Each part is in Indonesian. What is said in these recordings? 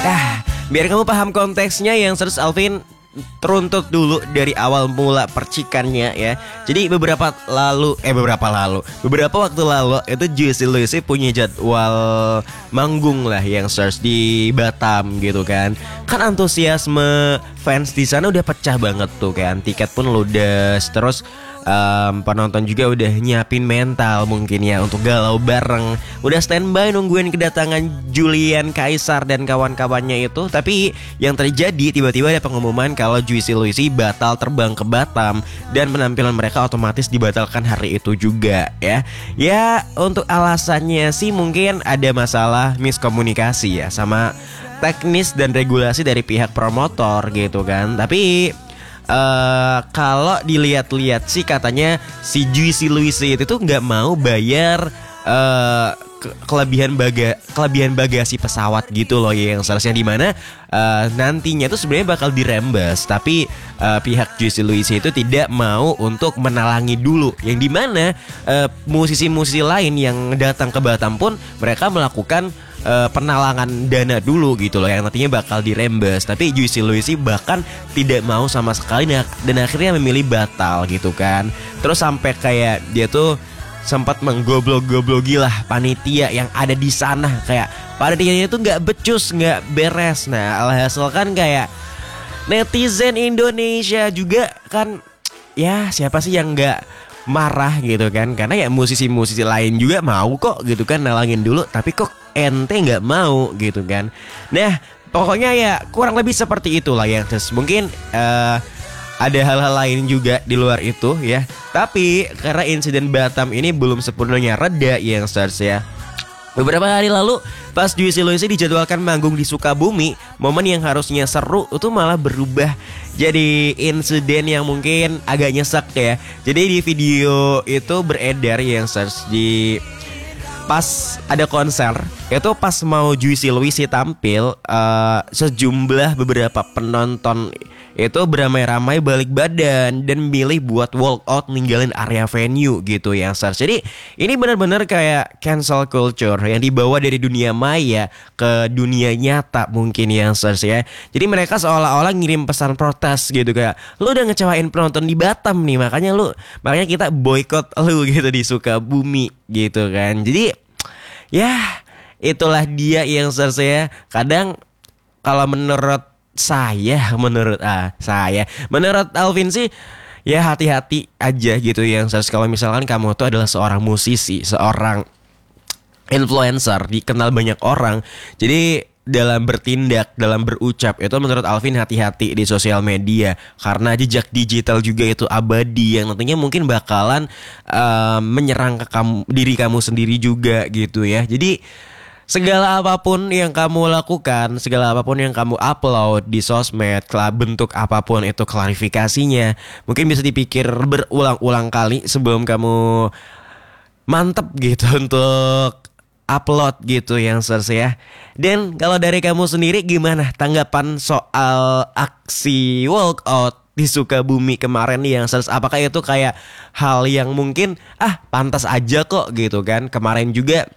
Biar kamu paham konteksnya yang Search Alvin teruntut dulu dari awal mula percikannya ya. Jadi beberapa waktu lalu itu Juicy Luicy punya jadwal manggung lah yang Search di Batam gitu kan. Kan antusiasme fans di sana udah pecah banget tuh kan. Tiket pun ludes. Terus penonton juga udah nyiapin mental mungkin ya untuk galau bareng. Udah standby nungguin kedatangan Julian Kaisar dan kawan-kawannya itu. Tapi yang terjadi tiba-tiba ada pengumuman kalau Juicy Luicy batal terbang ke Batam dan penampilan mereka otomatis dibatalkan hari itu juga ya. Ya untuk alasannya sih mungkin ada masalah miskomunikasi ya sama teknis dan regulasi dari pihak promotor gitu kan. Tapi kalau dilihat-lihat sih katanya si Juicy Luicy itu tuh nggak mau bayar kelebihan bagasi pesawat gitu loh ya, yang seharusnya dimana nantinya tuh sebenarnya bakal dirembes, tapi pihak Juicy Luicy itu tidak mau untuk menalangi dulu, yang dimana musisi-musisi lain yang datang ke Batam pun mereka melakukan penalangan dana dulu gitu loh, yang nantinya bakal dirembes. Tapi Juicy Luicy bahkan tidak mau sama sekali dan akhirnya memilih batal gitu kan. Terus sampai kayak dia tuh sempat menggoblok-goblogi lah panitia yang ada di sana, kayak panitianya itu nggak becus, nggak beres. Nah alhasil kan kayak netizen Indonesia juga kan, ya siapa sih yang nggak marah gitu kan, karena ya musisi-musisi lain juga mau kok gitu kan nalangin dulu, tapi kok ente nggak mau gitu kan. Nah pokoknya ya kurang lebih seperti itulah ya. Terus mungkin ada hal-hal lain juga di luar itu ya. Tapi karena insiden Batam ini belum sepenuhnya reda yang Stars ya. Beberapa hari lalu pas Juicy Luicy dijadwalkan manggung di Sukabumi, momen yang harusnya seru itu malah berubah jadi insiden yang mungkin agak nyesek ya. Jadi di video itu beredar yang Stars di pas ada konser itu, pas mau Juicy Luicy tampil, sejumlah beberapa penonton itu beramai-ramai balik badan dan milih buat walk out ninggalin area venue gitu ya Stars. Jadi ini benar-benar kayak cancel culture yang dibawa dari dunia maya ke dunia nyata mungkin ya Stars ya. Jadi mereka seolah-olah ngirim pesan protes gitu, kayak lu udah ngecewain penonton di Batam nih, makanya kita boykot lu gitu di Sukabumi gitu kan. Jadi ya itulah dia yang saya kadang kalau menurut Alvin sih ya hati-hati aja gitu yang kalau misalkan kamu tuh adalah seorang musisi, seorang influencer, dikenal banyak orang. Jadi dalam bertindak, dalam berucap itu menurut Alvin hati-hati di sosial media, karena jejak digital juga itu abadi yang nantinya mungkin bakalan menyerang ke diri kamu sendiri juga gitu ya. Jadi segala apapun yang kamu lakukan, segala apapun yang kamu upload di sosmed, bentuk apapun itu klarifikasinya, mungkin bisa dipikir berulang-ulang kali sebelum kamu mantep gitu untuk upload gitu yang ya. Dan kalau dari kamu sendiri gimana tanggapan soal aksi walkout di Sukabumi kemarin nih yang apakah itu kayak hal yang mungkin pantas aja kok gitu kan? Kemarin juga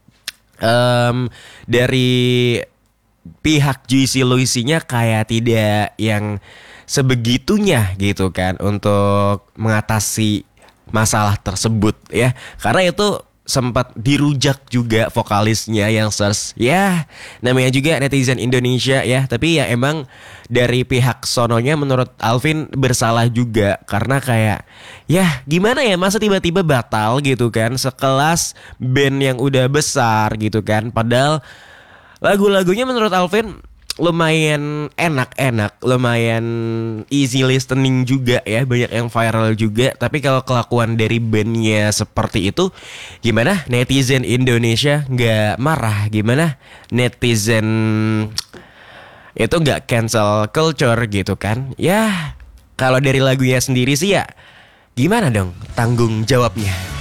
dari pihak Juicy Luicy-nya kayak tidak yang sebegitunya gitu kan untuk mengatasi masalah tersebut ya, karena itu sempat dirujak juga vokalisnya yang ya, namanya juga netizen Indonesia ya. Tapi ya emang dari pihak sononya menurut Alvin bersalah juga, karena kayak ya gimana ya, masa tiba-tiba batal gitu kan, sekelas band yang udah besar gitu kan, padahal lagu-lagunya menurut Alvin lumayan enak-enak, lumayan easy listening juga ya, banyak yang viral juga. Tapi kalau kelakuan dari bandnya seperti itu, gimana netizen Indonesia nggak marah? Gimana netizen itu nggak cancel culture gitu kan? Ya kalau dari lagunya sendiri sih ya gimana dong tanggung jawabnya?